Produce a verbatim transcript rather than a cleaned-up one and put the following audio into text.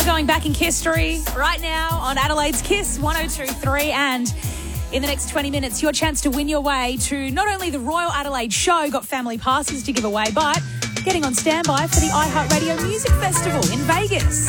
going back in history right now on Adelaide's Kiss one oh two point three, and in the next twenty minutes, your chance to win your way to not only the Royal Adelaide Show, got family passes to give away, but getting on standby for the iHeartRadio Music Festival in Vegas.